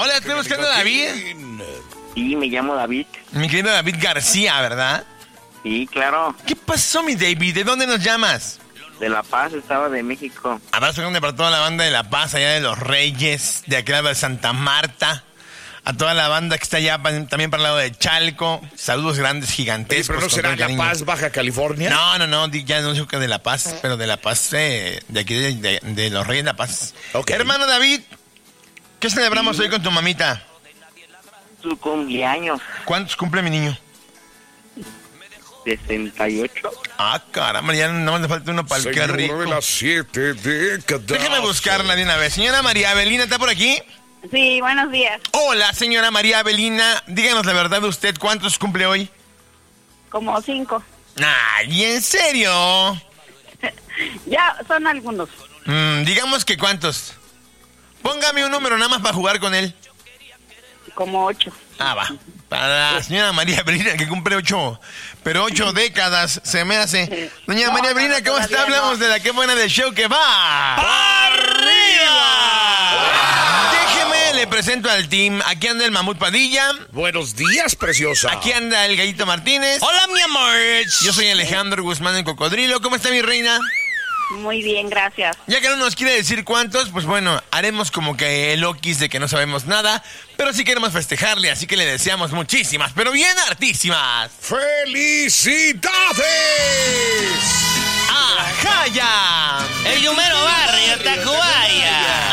Hola, estoy buscando a David. Sí, me llamo David. Mi querido David García, ¿verdad? Sí, claro. ¿Qué pasó, mi David? ¿De dónde nos llamas? De La Paz, Estado de México. Abrazo grande para toda la banda de La Paz, allá de Los Reyes, de aquel lado de Santa Marta. A toda la banda que está allá también para el lado de Chalco. Saludos grandes, gigantescos. ¿Pero no con será todo el La cariño. Paz, Baja California? No, ya no dijo que de La Paz, pero de La Paz, de aquí de Los Reyes de La Paz. Okay. Hermano David, ¿qué celebramos hoy con tu mamita? Su cumpleaños. ¿Cuántos cumple mi niño? 68. Ah, caramba, ya no le falta uno para el que Señor rico. de las 7 décadas. Déjame buscarla de una vez. Señora María Avelina, ¿está por aquí? Sí, buenos días. Hola, señora María Avelina. Díganos la verdad de usted, ¿cuántos cumple hoy? Como 5. Ay, ¿en serio? Ya, son algunos. Digamos que ¿cuántos? Póngame un número nada más para jugar con él. Como 8. Ah, va. Para la señora María Avelina, que cumple 8, pero 8 décadas se me hace. Doña María Avelina, ¿cómo está? Hablamos de la que buena del show que va. ¡Arriba! Déjeme, le presento al team. Aquí anda el Mamut Padilla. Buenos días, preciosa. Aquí anda el Gallito Martínez. Hola, mi amor. Yo soy Alejandro Guzmán, el Cocodrilo. ¿Cómo está mi reina? Muy bien, gracias. Ya que no nos quiere decir cuántos, pues bueno, haremos como que el okis de que no sabemos nada, pero sí queremos festejarle, así que le deseamos muchísimas, pero bien hartísimas. ¡Felicidades! ¡Ajaya! El número barrio Tacubaya.